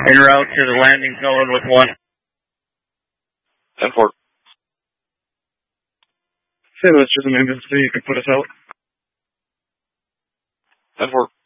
En route to the landing zone with 1. 10-4. St. Louis, just an ambulance, so you can put us out. 10-4.